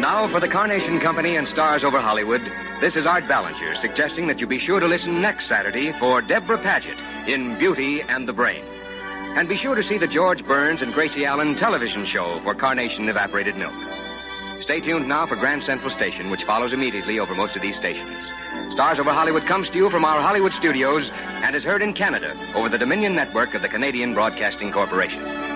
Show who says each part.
Speaker 1: Now, for the Carnation Company and Stars Over Hollywood, this is Art Ballinger suggesting that you be sure to listen next Saturday for Deborah Paget in Beauty and the Brain. And be sure to see the George Burns and Gracie Allen television show for Carnation Evaporated Milk. Stay tuned now for Grand Central Station, which follows immediately over most of these stations. Stars Over Hollywood comes to you from our Hollywood studios and is heard in Canada over the Dominion Network of the Canadian Broadcasting Corporation.